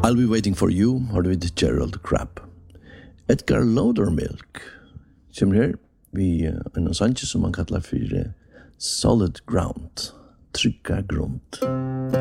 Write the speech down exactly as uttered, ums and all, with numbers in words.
I'll Be Waiting For You, har du vidt Gerald Crabb. Edgar Lodermilk, kommer her, vi en sannsyn som man kallar for Solid Ground, trygga grund.